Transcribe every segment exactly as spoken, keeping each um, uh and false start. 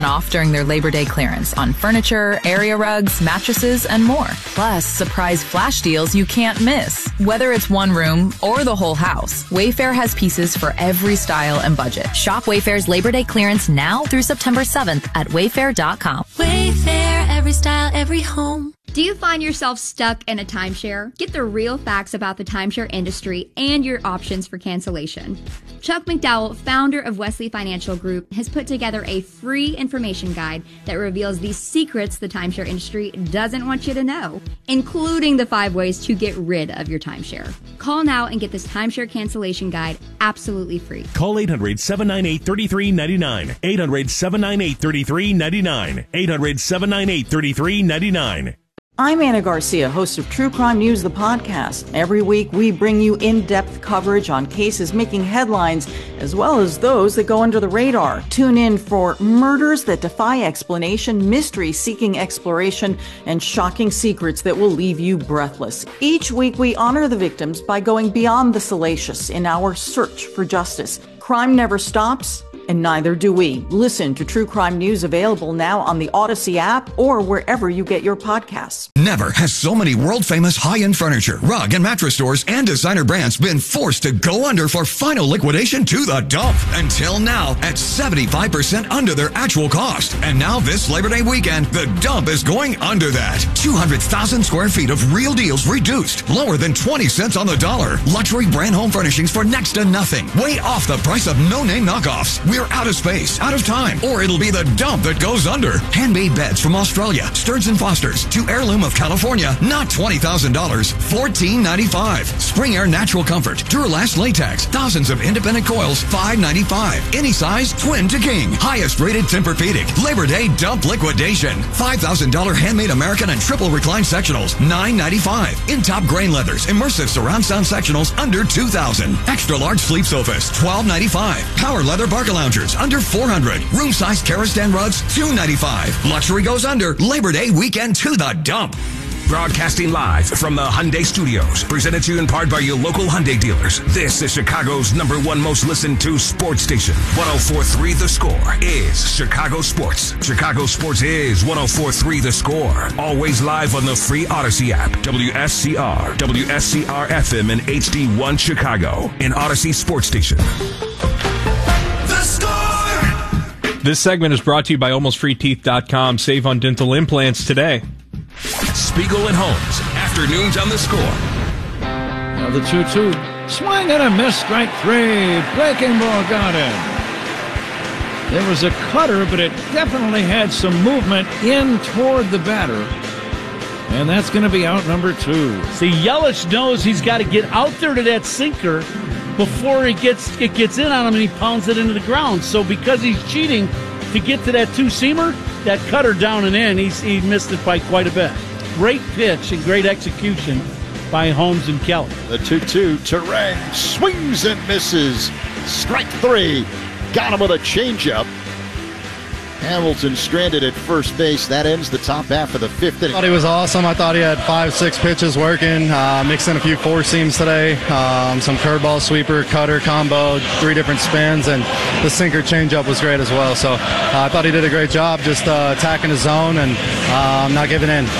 off during their Labor Day clearance on furniture, area rugs, mattresses, and more. Plus, surprise flash deals you can't miss. Whether it's one room or the whole house, Wayfair has pieces for every style and budget. Shop Wayfair's Labor Day clearance now through September seventh at wayfair dot com. Wayfair, every style, every home. Do you find yourself stuck in a timeshare? Get the real facts about the timeshare industry and your options for cancellation. Chuck McDowell, founder of Wesley Financial Group, has put together a free information guide that reveals the secrets the timeshare industry doesn't want you to know, including the five ways to get rid of your timeshare. Call now and get this timeshare cancellation guide absolutely free. Call eight hundred, seven nine eight, three three nine nine. eight hundred, seven nine eight, three three nine nine. eight hundred, seven nine eight, three three nine nine. I'm Anna Garcia, host of True Crime News, the podcast. Every week, we bring you in-depth coverage on cases making headlines, as well as those that go under the radar. Tune in for murders that defy explanation, mystery seeking exploration, and shocking secrets that will leave you breathless. Each week, we honor the victims by going beyond the salacious in our search for justice. Crime never stops, and neither do we. Listen to True Crime News, available now on the Odyssey app or wherever you get your podcasts. Never has so many world-famous high-end furniture, rug, and mattress stores and designer brands been forced to go under for final liquidation to the dump. Until now, at seventy-five percent under their actual cost. And now this Labor Day weekend, the dump is going under that. two hundred thousand square feet of real deals reduced, lower than twenty cents on the dollar. Luxury brand home furnishings for next to nothing. Way off the price of no-name knockoffs. We're out of space, out of time, or it'll be the dump that goes under. Handmade beds from Australia, Stearns and Foster's, to Heirloom of California, not twenty thousand dollars, fourteen ninety-five. Spring Air Natural Comfort, Duralast Latex, thousands of independent coils, five ninety-five. Any size, twin to king. Highest rated Tempur-Pedic. Labor Day dump liquidation. five thousand dollars handmade American and triple recline sectionals, nine ninety-five. In top grain leathers, immersive surround sound sectionals, under two thousand. Extra large sleep sofas, twelve ninety-five. Power leather Barca loungers, under four hundred. Room size Karastan rugs, two ninety-five. Luxury goes under. Labor Day weekend to the dump. Broadcasting live from the Hyundai Studios, presented to you in part by your local Hyundai dealers. This is Chicago's number one most listened to sports station. one oh four point three The Score is Chicago Sports. Chicago Sports is one oh four point three The Score. Always live on the free Odyssey app. W S C R, W S C R F M and H D one Chicago. An Odyssey sports station. The Score! This segment is brought to you by almost free teeth dot com. Save on dental implants today. Spiegel and Holmes, afternoons on The Score. Now the two two. Swing and a miss, strike three. Breaking ball got him. There was a cutter, but it definitely had some movement in toward the batter. And that's going to be out number two. See, Yelich knows he's got to get out there to that sinker before it gets it gets in on him and he pounds it into the ground. So because he's cheating to get to that two-seamer, that cutter down and in, he's, he missed it by quite a bit. Great pitch and great execution by Holmes and Kelly. The two two, Terang swings and misses. Strike three. Got him with a changeup. Hamilton stranded at first base. That ends the top half of the fifth inning. I thought he was awesome. I thought he had five, six pitches working. Uh, mixed in a few four seams today. Um, some curveball, sweeper, cutter, combo, three different spins, and the sinker changeup was great as well. So uh, I thought he did a great job just uh, attacking the zone and um, not giving in.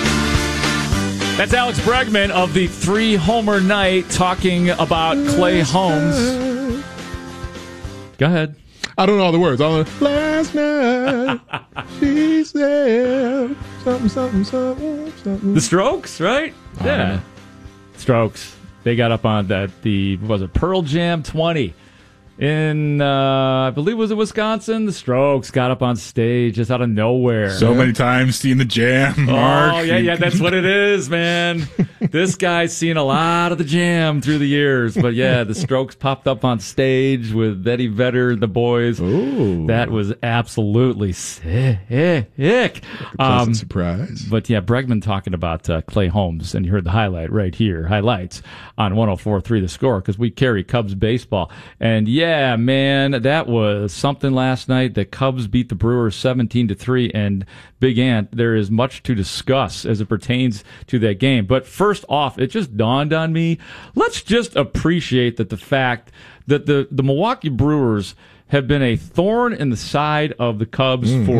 That's Alex Bregman of the three-homer night talking about Clay Holmes. Go ahead. I don't know all the words. All the, last night, she said something, something, something, something. The Strokes, right? Oh, Yeah. man. Strokes. They got up on that, the, what was it, Pearl Jam twenty. In, uh, I believe, was it Wisconsin? The Strokes got up on stage just out of nowhere. So many times seeing the Jam, Mark. Oh, yeah, yeah, that's what it is, man. This guy's seen a lot of the Jam through the years. But, yeah, the Strokes popped up on stage with Eddie Vedder and the boys. Ooh. That was absolutely sick. Pleasant Um, surprise. But, yeah, Bregman talking about uh, Clay Holmes, and you heard the highlight right here, highlights on one oh four point three The Score, because we carry Cubs baseball. And, yeah, Yeah, man, that was something last night. The Cubs beat the Brewers seventeen to three, and Big Ant, there is much to discuss as it pertains to that game. But first off, it just dawned on me, let's just appreciate that the fact that the, the Milwaukee Brewers have been a thorn in the side of the Cubs mm-hmm.